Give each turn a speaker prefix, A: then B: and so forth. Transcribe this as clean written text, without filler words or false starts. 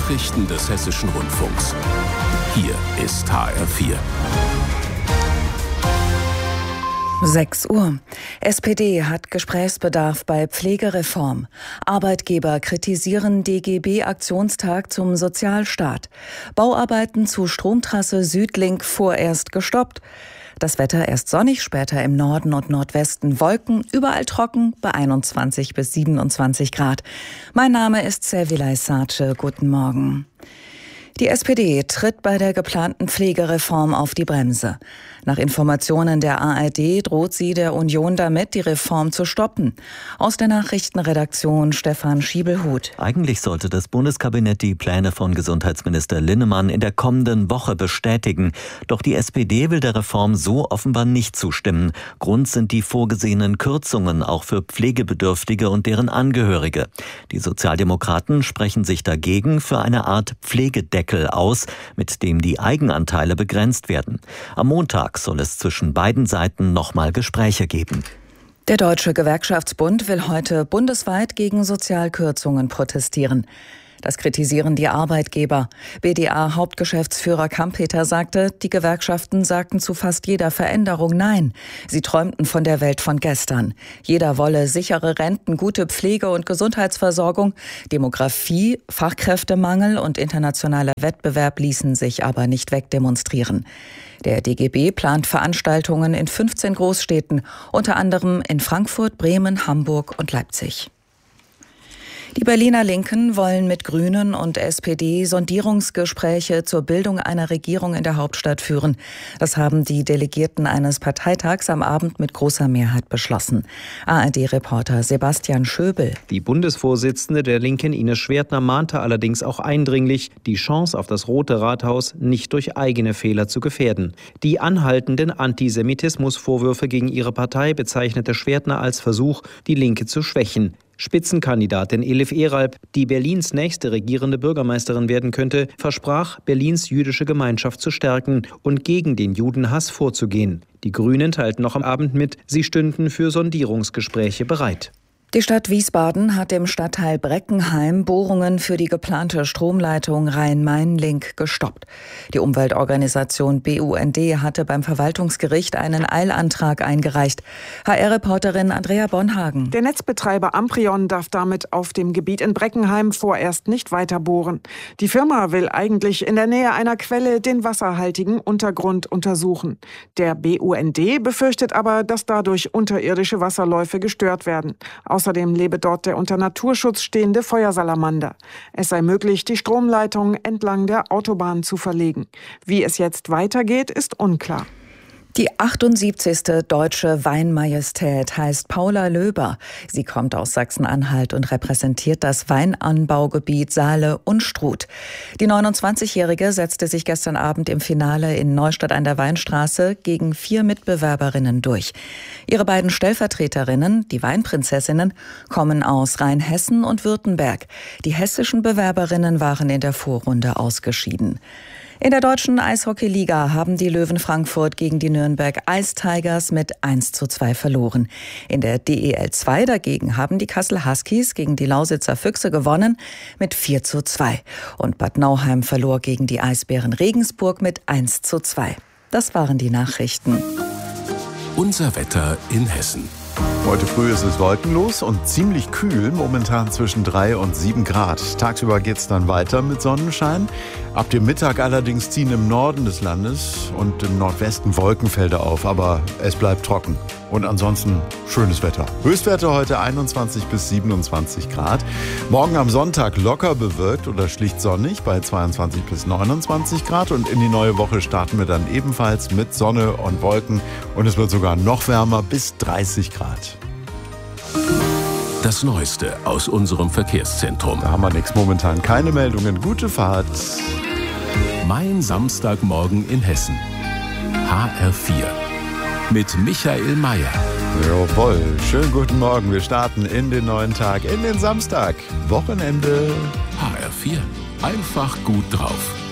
A: Nachrichten des Hessischen Rundfunks. Hier ist HR4.
B: 6 Uhr. SPD hat Gesprächsbedarf bei Pflegereform. Arbeitgeber kritisieren DGB-Aktionstag zum Sozialstaat. Bauarbeiten zu Stromtrasse Südlink vorerst gestoppt. Das Wetter erst sonnig, später im Norden und Nordwesten Wolken, überall trocken bei 21 bis 27 Grad. Mein Name ist Servilay Sace. Guten Morgen. Die SPD tritt bei der geplanten Pflegereform auf die Bremse. Nach Informationen der ARD droht sie der Union damit, die Reform zu stoppen. Aus der Nachrichtenredaktion Stefan Schiebelhuth.
C: Eigentlich sollte das Bundeskabinett die Pläne von Gesundheitsminister Linnemann in der kommenden Woche bestätigen. Doch die SPD will der Reform so offenbar nicht zustimmen. Grund sind die vorgesehenen Kürzungen, auch für Pflegebedürftige und deren Angehörige. Die Sozialdemokraten sprechen sich dagegen für eine Art Pflegedeckel aus, mit dem die Eigenanteile begrenzt werden. Am Montag soll es zwischen beiden Seiten nochmal Gespräche geben.
B: Der Deutsche Gewerkschaftsbund will heute bundesweit gegen Sozialkürzungen protestieren. Das kritisieren die Arbeitgeber. BDA-Hauptgeschäftsführer Kampeter sagte, die Gewerkschaften sagten zu fast jeder Veränderung Nein. Sie träumten von der Welt von gestern. Jeder wolle sichere Renten, gute Pflege und Gesundheitsversorgung. Demografie, Fachkräftemangel und internationaler Wettbewerb ließen sich aber nicht wegdemonstrieren. Der DGB plant Veranstaltungen in 15 Großstädten, unter anderem in Frankfurt, Bremen, Hamburg und Leipzig. Die Berliner Linken wollen mit Grünen und SPD Sondierungsgespräche zur Bildung einer Regierung in der Hauptstadt führen. Das haben die Delegierten eines Parteitags am Abend mit großer Mehrheit beschlossen. ARD-Reporter Sebastian Schöbel.
D: Die Bundesvorsitzende der Linken Ines Schwertner mahnte allerdings auch eindringlich, die Chance auf das Rote Rathaus nicht durch eigene Fehler zu gefährden. Die anhaltenden Antisemitismusvorwürfe gegen ihre Partei bezeichnete Schwertner als Versuch, die Linke zu schwächen. Spitzenkandidatin Elif Eralp, die Berlins nächste regierende Bürgermeisterin werden könnte, versprach, Berlins jüdische Gemeinschaft zu stärken und gegen den Judenhass vorzugehen. Die Grünen teilten noch am Abend mit, sie stünden für Sondierungsgespräche bereit.
B: Die Stadt Wiesbaden hat im Stadtteil Breckenheim Bohrungen für die geplante Stromleitung Rhein-Main-Link gestoppt. Die Umweltorganisation BUND hatte beim Verwaltungsgericht einen Eilantrag eingereicht. HR-Reporterin Andrea Bonhagen.
E: Der Netzbetreiber Amprion darf damit auf dem Gebiet in Breckenheim vorerst nicht weiter bohren. Die Firma will eigentlich in der Nähe einer Quelle den wasserhaltigen Untergrund untersuchen. Der BUND befürchtet aber, dass dadurch unterirdische Wasserläufe gestört werden. Außerdem lebe dort der unter Naturschutz stehende Feuersalamander. Es sei möglich, die Stromleitung entlang der Autobahn zu verlegen. Wie es jetzt weitergeht, ist unklar.
B: Die 78. Deutsche Weinmajestät heißt Paula Löber. Sie kommt aus Sachsen-Anhalt und repräsentiert das Weinanbaugebiet Saale-Unstrut. Die 29-Jährige setzte sich gestern Abend im Finale in Neustadt an der Weinstraße gegen 4 Mitbewerberinnen durch. Ihre beiden Stellvertreterinnen, die Weinprinzessinnen, kommen aus Rheinhessen und Württemberg. Die hessischen Bewerberinnen waren in der Vorrunde ausgeschieden. In der deutschen Eishockeyliga haben die Löwen Frankfurt gegen die Nürnberg Ice Tigers mit 1:2 verloren. In der DEL 2 dagegen haben die Kassel Huskies gegen die Lausitzer Füchse gewonnen mit 4:2. Und Bad Nauheim verlor gegen die Eisbären Regensburg mit 1:2. Das waren die Nachrichten.
A: Unser Wetter in Hessen.
F: Heute früh ist es wolkenlos und ziemlich kühl, momentan zwischen 3 und 7 Grad. Tagsüber geht es dann weiter mit Sonnenschein. Ab dem Mittag allerdings ziehen im Norden des Landes und im Nordwesten Wolkenfelder auf, aber es bleibt trocken. Und ansonsten schönes Wetter. Höchstwerte heute 21 bis 27 Grad. Morgen am Sonntag locker bewölkt oder schlicht sonnig bei 22 bis 29 Grad. Und in die neue Woche starten wir dann ebenfalls mit Sonne und Wolken. Und es wird sogar noch wärmer bis 30 Grad.
A: Das Neueste aus unserem Verkehrszentrum.
F: Da haben wir nichts. Momentan keine Meldungen. Gute Fahrt.
A: Mein Samstagmorgen in Hessen. HR4. Mit Michael Mayer.
F: Jawohl, schönen guten Morgen. Wir starten in den neuen Tag, in den Samstag. Wochenende.
A: HR4. Einfach gut drauf.